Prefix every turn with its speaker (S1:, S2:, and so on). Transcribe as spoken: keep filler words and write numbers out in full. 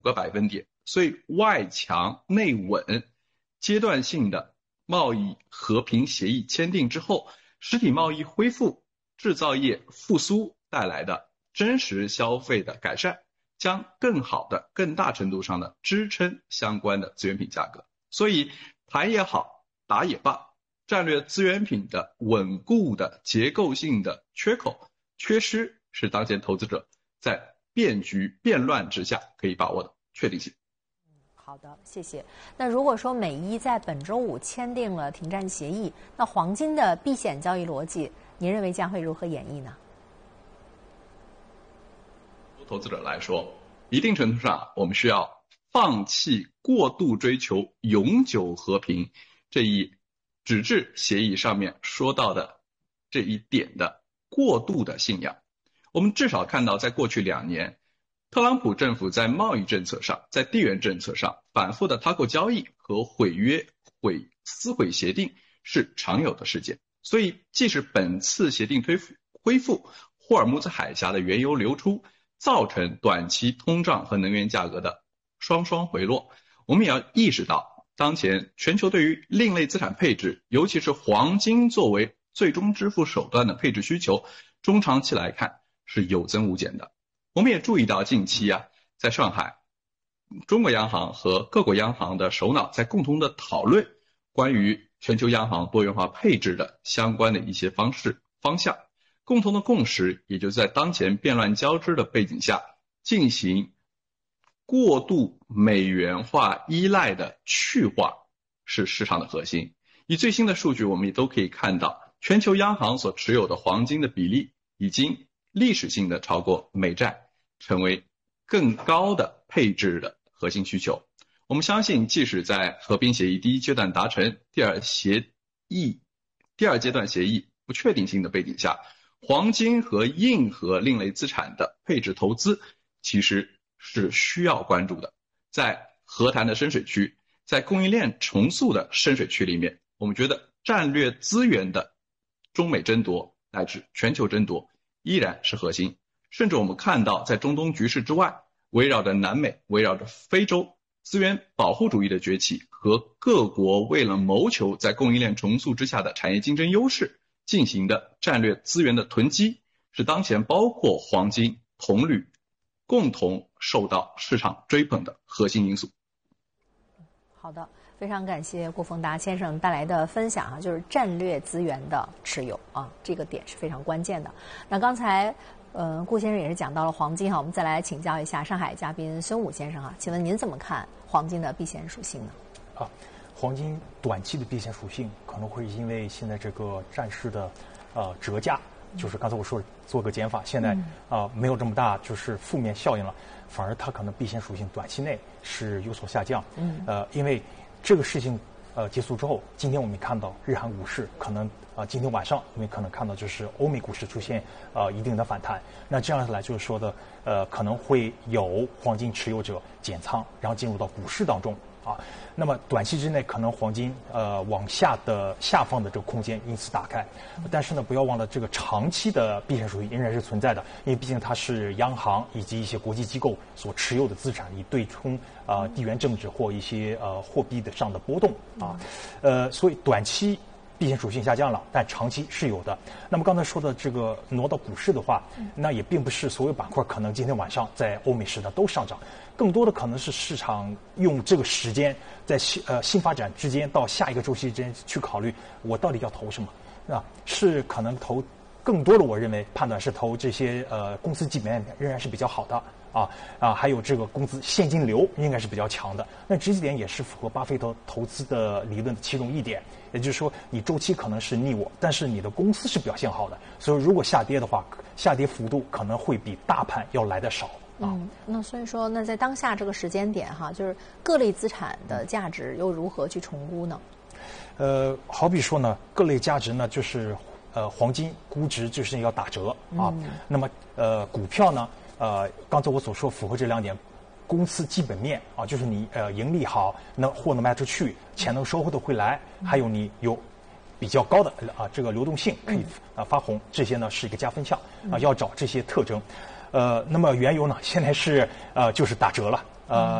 S1: 个百分点。所以外强内稳，阶段性的贸易和平协议签订之后，实体贸易恢复，制造业复苏带来的真实消费的改善，将更好的、更大程度上的支撑相关的资源品价格。所以谈也好，打也罢，战略资源品的稳固的结构性的缺口、缺失，是当前投资者在变局变乱之下可以把握的确定性。
S2: 好的，谢谢。那如果说美伊在本周五签订了停战协议，那黄金的避险交易逻辑，您认为将会如何演绎呢？
S1: 投资者来说，一定程度上我们需要放弃过度追求永久和平这一纸质协议上面说到的这一点的过度的信仰。我们至少看到，在过去两年，特朗普政府在贸易政策上，在地缘政策上反复的脱钩交易和毁约、毁撕毁协定是常有的事件。所以，即使本次协定推恢复，霍尔木兹海峡的原油流出，造成短期通胀和能源价格的双双回落，我们也要意识到，当前全球对于另类资产配置，尤其是黄金作为最终支付手段的配置需求，中长期来看是有增无减的。我们也注意到近期啊，在上海，中国央行和各国央行的首脑在共同的讨论关于全球央行多元化配置的相关的一些方式方向，共同的共识也就在当前变乱交织的背景下，进行过度美元化依赖的去化是市场的核心。以最新的数据，我们也都可以看到，全球央行所持有的黄金的比例已经历史性的超过美债，成为更高的配置的核心需求。我们相信，即使在和平协议第一阶段达成，第二协议第二阶段协议不确定性的背景下，黄金和硬核另类资产的配置投资其实是需要关注的。在和谈的深水区，在供应链重塑的深水区里面，我们觉得战略资源的中美争夺乃至全球争夺依然是核心。甚至我们看到，在中东局势之外，围绕着南美，围绕着非洲，资源保护主义的崛起和各国为了谋求在供应链重塑之下的产业竞争优势进行的战略资源的囤积，是当前包括黄金、铜铝共同受到市场追捧的核心因素。
S2: 好的，非常感谢顾逢达先生带来的分享啊，就是战略资源的持有啊，这个点是非常关键的。那刚才呃顾先生也是讲到了黄金哈，我们再来请教一下上海嘉宾孙武先生啊，请问您怎么看黄金的避险属性呢？
S3: 啊，黄金短期的避险属性可能会因为现在这个战事的呃折价，就是刚才我说做个减法，现在啊、呃、没有这么大就是负面效应了，反而它可能避险属性短期内是有所下降。嗯，呃，因为这个事情呃结束之后，今天我们看到日韩股市可能啊、呃、今天晚上我们可能看到就是欧美股市出现呃一定的反弹，那这样来就是说的呃可能会有黄金持有者减仓，然后进入到股市当中。啊，那么短期之内可能黄金呃往下的下方的这个空间因此打开，但是呢不要忘了这个长期的避险属性仍然是存在的，因为毕竟它是央行以及一些国际机构所持有的资产，以对冲啊、呃、地缘政治或一些呃货币的上的波动啊，呃所以短期避险属性下降了，但长期是有的。那么刚才说的这个挪到股市的话，那也并不是所有板块可能今天晚上在欧美市场都上涨，更多的可能是市场用这个时间在新呃新发展之间到下一个周期之间去考虑我到底要投什么啊，是可能投更多的，我认为判断是投这些呃公司基本面仍然是比较好的。啊啊，还有这个工资现金流应该是比较强的。那这几点也是符合巴菲特投资的理论的其中一点，也就是说，你周期可能是逆我，但是你的公司是表现好的，所以如果下跌的话，下跌幅度可能会比大盘要来得少。啊、
S2: 嗯，那所以说，那在当下这个时间点哈，就是各类资产的价值又如何去重估呢？
S3: 呃，好比说呢，各类价值呢，就是呃黄金估值就是要打折啊，嗯、那么呃股票呢？呃，刚才我所说符合这两点，公司基本面啊，就是你呃盈利好，能货能卖出去，钱能收获的回来，还有你有比较高的啊这个流动性可以啊发红，这些呢是一个加分项啊，要找这些特征。呃，那么原油呢，现在是呃就是打折了呃。